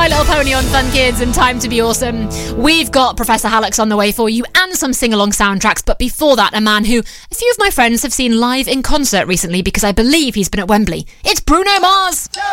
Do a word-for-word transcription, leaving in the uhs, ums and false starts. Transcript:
My Little Pony on Fun Kids and Time to Be Awesome. We've got Professor Hallux on the way for you and some sing-along soundtracks, but before that, a man who a few of my friends have seen live in concert recently because I believe he's been at Wembley. It's Bruno Mars!